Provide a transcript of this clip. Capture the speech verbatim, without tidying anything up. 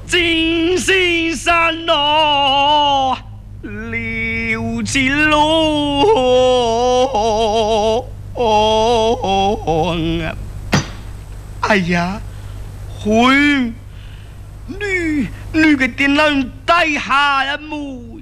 金星山哦，刘金龙。哎呀，会女女嘅电脑带下一幕。